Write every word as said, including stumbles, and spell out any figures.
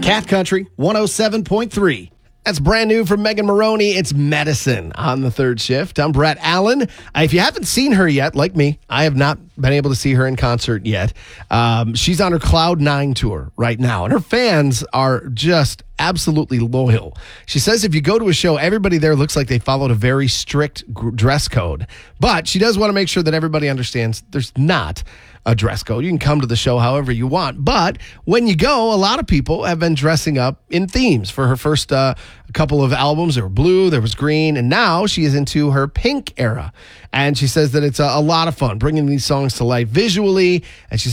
Cat Country one oh seven point three. That's brand new from Megan Maroney. It's Medicine on the third shift. I'm Brett Allen. Uh, if you haven't seen her yet, like me, I have not been able to see her in concert yet. Um, she's on her Cloud Nine tour right now, and her fans are just absolutely loyal. She says if you go to a show, everybody there looks like they followed a very strict g- dress code. But she does want to make sure that everybody understands there's not a dress code. You can come to the show however you want. But when you go, a lot of people have been dressing up in themes. For her first uh, couple of albums, there were blue, there was green, and now she is into her pink era. And she says that it's a, a lot of fun bringing these songs to life visually. And she